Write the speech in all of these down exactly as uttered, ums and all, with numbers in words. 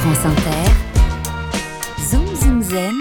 France Inter, Zoom Zoom Zen,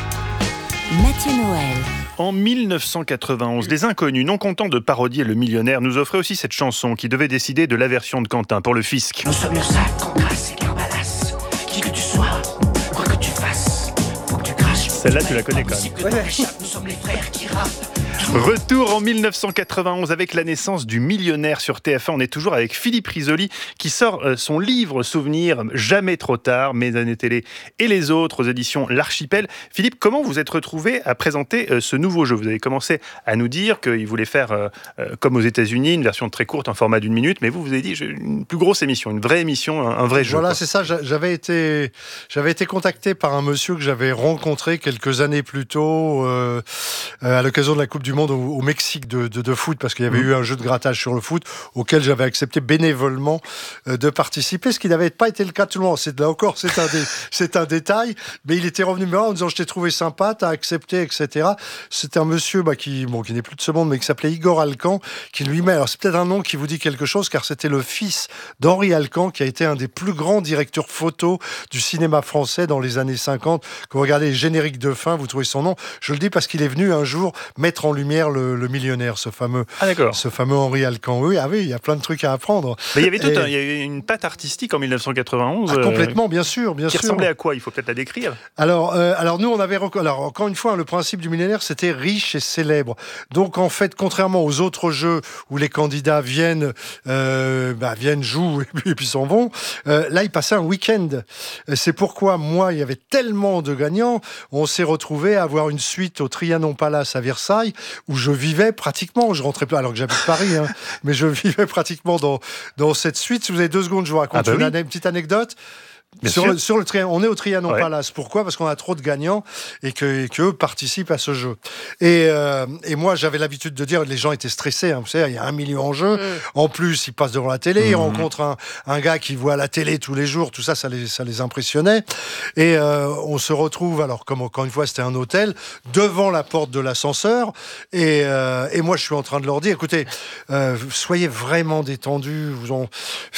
Mathieu Noël. En mille neuf cent quatre-vingt-onze, des inconnus, non contents de parodier le millionnaire, nous offraient aussi cette chanson qui devait décider de l'aversion de Quentin pour le fisc. Nous sommes le sac en grâce et Carbalasse. Qui que tu sois, quoi que tu fasses, faut que tu craches. Celle-là, tu la connais quand même. Ouais, ouais. Nous sommes les frères qui rappent. Retour en mille neuf cent quatre-vingt-onze avec la naissance du millionnaire sur T F un. On est toujours avec Philippe Risoli qui sort son livre Souvenir jamais trop tard, Mes années télé et les autres aux éditions L'Archipel. Philippe, comment vous êtes retrouvé à présenter ce nouveau jeu ? Vous avez commencé à nous dire qu'il voulait faire euh, comme aux États-Unis, une version très courte en format d'une minute, mais vous, vous avez dit une plus grosse émission, une vraie émission, un, un vrai jeu. Voilà, quoi. c'est ça. J'avais été, j'avais été contacté par un monsieur que j'avais rencontré quelques années plus tôt euh, à l'occasion de la Coupe du Monde au, au Mexique de, de, de foot, parce qu'il y avait mmh. eu un jeu de grattage sur le foot auquel j'avais accepté bénévolement euh, de participer, ce qui n'avait pas été le cas de tout le monde. C'est, là encore, c'est un, dé, c'est un détail, mais il était revenu me voir en disant « je t'ai trouvé sympa, t'as accepté, et cetera » C'est un monsieur bah, qui, bon, qui n'est plus de ce monde, mais qui s'appelait Igor Alcan, qui lui-même, alors c'est peut-être un nom qui vous dit quelque chose, car c'était le fils d'Henri Alcan, qui a été un des plus grands directeurs photo du cinéma français dans les années cinquante. Quand vous regardez les génériques de fin, vous trouvez son nom. Je le dis parce qu'il est venu un jour mettre en lumière le, le millionnaire, ce fameux, ah, ce fameux Henri Alcan. Oui, ah oui, il y a plein de trucs à apprendre. Mais il y avait tout Et... un, il y avait une patte artistique en mille neuf cent quatre-vingt-onze. Ah, complètement, bien sûr, bien qui sûr. Qui ressemblait à quoi ? Il faut peut-être la décrire. Alors, euh, alors nous, on avait alors encore une fois, le principe du millionnaire, c'était riche et célèbre. Donc en fait, contrairement aux autres jeux où les candidats viennent, euh, bah, viennent, jouent et puis, et puis s'en vont, euh, là, ils passaient un week-end. C'est pourquoi moi, il y avait tellement de gagnants, on s'est retrouvé à avoir une suite au Trianon Palace à Versailles où je vivais pratiquement. Je rentrais pas alors que j'habite Paris, hein, mais je vivais pratiquement dans dans cette suite. Si vous avez deux secondes, je vous raconte ah bah une, oui. une petite anecdote. Sur le, sur le tri- on est au Trianon ouais. Palace. Pourquoi ? Parce qu'on a trop de gagnants et que et qu'eux participent à ce jeu. Et, euh, et moi, j'avais l'habitude de dire, les gens étaient stressés. Hein, vous savez, il y a un million en jeu. Mmh. En plus, ils passent devant la télé, mmh. ils rencontrent un, un gars qui voit la télé tous les jours. Tout ça, ça les, ça les impressionnait. Et euh, on se retrouve, alors comme encore une fois, c'était un hôtel, devant la porte de l'ascenseur. Et, euh, et moi, je suis en train de leur dire, écoutez, euh, soyez vraiment détendus. Vous en...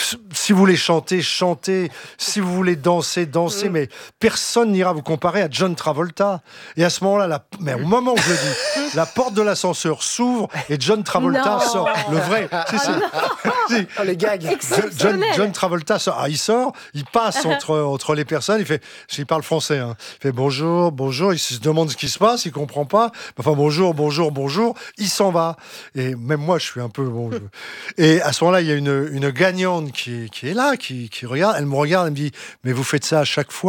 Si vous voulez chanter, chantez. Si vous voulez danser, danser, mmh. mais personne n'ira vous comparer à John Travolta. Et à ce moment-là, la... mais au moment où je le dis, la porte de l'ascenseur s'ouvre et John Travolta non. sort. Le vrai. Si, si. si. Oh, les gags. John, John Travolta sort. Ah, il sort, il passe entre, entre les personnes, il fait, il parle français, hein. Il fait bonjour, bonjour, il se demande ce qui se passe, il comprend pas. Enfin, bonjour, bonjour, bonjour, il s'en va. Et même moi, je suis un peu bon. Je... Et à ce moment-là, il y a une, une gagnante qui, qui est là, qui, qui regarde, elle me regarde, elle me dit, mais vous faites ça à chaque fois ?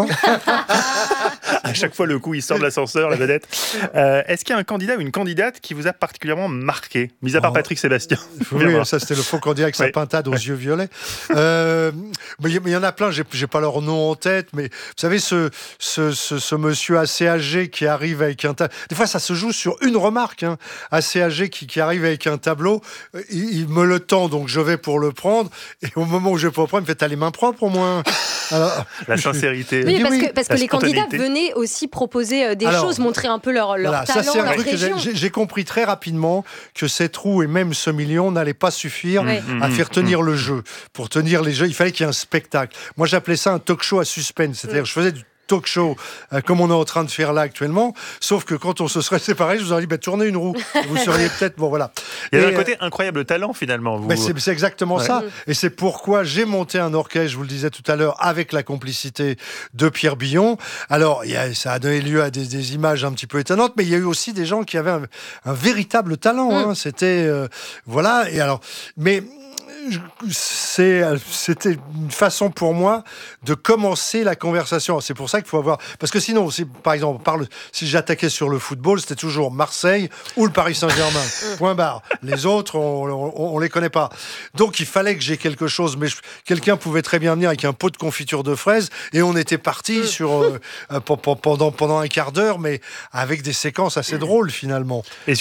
À chaque fois, le coup, il sort de l'ascenseur, la vedette. Euh, est-ce qu'il y a un candidat ou une candidate qui vous a particulièrement marqué, mis à part oh. Patrick Sébastien ? Oui, ça c'était le faux candidat avec sa oui. pintade aux oui. yeux violets. Euh, mais il y en a plein, j'ai, j'ai pas leur nom en tête, mais vous savez, ce, ce, ce, ce monsieur assez âgé qui arrive avec un tableau. Des fois, ça se joue sur une remarque, hein. Assez âgé qui, qui arrive avec un tableau, il, il me le tend, donc je vais pour le prendre, et au moment où je vais pour le prendre, il me fait, t'as les mains propres au moins ? Alors, la sincérité. Oui, parce que, parce que les candidats venaient aussi proposer des Alors, choses, montrer un peu leur, leur voilà, talent, ça, c'est un leur truc région. Que j'ai, j'ai compris très rapidement que cette roue et même ce million n'allaient pas suffire oui. à mmh, faire tenir mmh. le jeu. Pour tenir les jeux, il fallait qu'il y ait un spectacle. Moi, j'appelais ça un talk show à suspense. C'est-à-dire, mmh. je faisais du talk show, euh, comme on est en train de faire là actuellement, sauf que quand on se serait séparés, je vous aurais dit, bah, tournez une roue. Vous seriez peut-être, bon voilà. Il y a et, un côté incroyable talent finalement. Vous... Bah, c'est, c'est exactement ouais. ça. Et c'est pourquoi j'ai monté un orchestre, je vous le disais tout à l'heure, avec la complicité de Pierre Billon. Alors, il y a, ça a donné lieu à des, des images un petit peu étonnantes, mais il y a eu aussi des gens qui avaient un, un véritable talent. Mmh. Hein. C'était, euh, voilà. Et alors, mais C'est, c'était une façon pour moi de commencer la conversation. C'est pour ça qu'il faut avoir... Parce que sinon, si, par exemple, on parle, si j'attaquais sur le football, c'était toujours Marseille ou le Paris Saint-Germain. Point barre. Les autres, on ne les connaît pas. Donc, il fallait que j'ai quelque chose. Mais je, quelqu'un pouvait très bien venir avec un pot de confiture de fraises et on était parti sur, euh, pendant, pendant un quart d'heure, mais avec des séquences assez drôles, finalement. Et